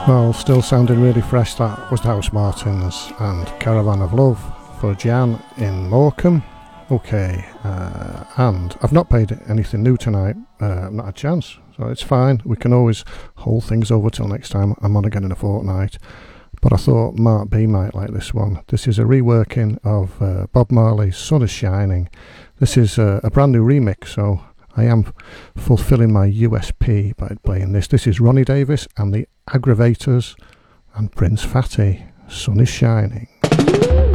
Well, still sounding really fresh. That was the House Martins and Caravan of Love for Jan in Morecambe. Okay, and I've not played anything new tonight. I've not had a chance, so it's fine. We can always hold things over till next time. I'm on again in a fortnight. But I thought Mark B might like this one. This is a reworking of Bob Marley's Sun is Shining. This is a brand new remix, so I am fulfilling my USP by playing this. This is Ronnie Davis and the Aggravators and Prince Fatty. Sun is Shining.